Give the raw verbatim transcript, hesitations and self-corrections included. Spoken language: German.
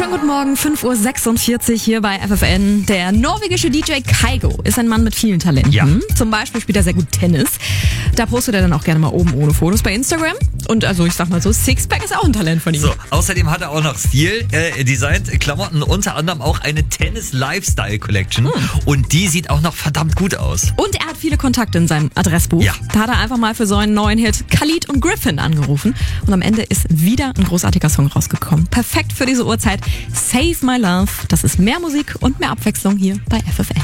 Wunderschönen guten Morgen, fünf Uhr sechsundvierzig hier bei F F N. Der norwegische D J Kygo ist ein Mann mit vielen Talenten. Ja. Zum Beispiel spielt er sehr gut Tennis. Da postet er dann auch gerne mal oben ohne Fotos bei Instagram. Und also ich sag mal so, Sixpack ist auch ein Talent von ihm. So, außerdem hat er auch noch Stil äh, designt, Klamotten, unter anderem auch eine Tennis-Lifestyle-Collection. Hm. Und die sieht auch noch verdammt gut aus. Und er hat viele Kontakte in seinem Adressbuch. Ja. Da hat er einfach mal für so einen neuen Hit Khalid und Griffin angerufen. Und am Ende ist wieder ein großartiger Song rausgekommen. Perfekt für diese Uhrzeit. Save My Love. Das ist mehr Musik und mehr Abwechslung hier bei F F N.